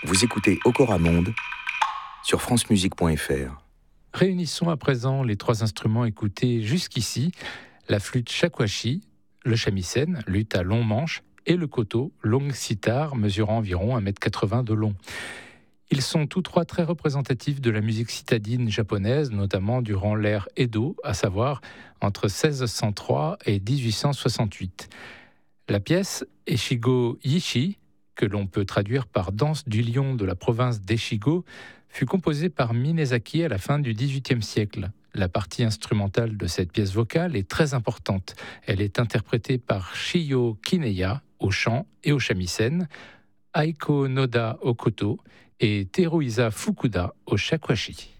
Vous écoutez Okora Monde sur francemusique.fr. Réunissons à présent les trois instruments écoutés jusqu'ici, la flûte shakuhachi, le shamisen, luth à long manche, et le koto, longue sitar mesurant environ 1,80 m de long. Ils sont tous trois très représentatifs de la musique citadine japonaise, notamment durant l'ère Edo, à savoir entre 1603 et 1868. La pièce Echigo Yishi, que l'on peut traduire par danse du lion de la province d'Echigo, fut composée par Minezaki à la fin du XVIIIe siècle. La partie instrumentale de cette pièce vocale est très importante. Elle est interprétée par Shiyo Kineya au chant et au shamisen, Aiko Noda au koto et Teruisa Fukuda au shakuhachi.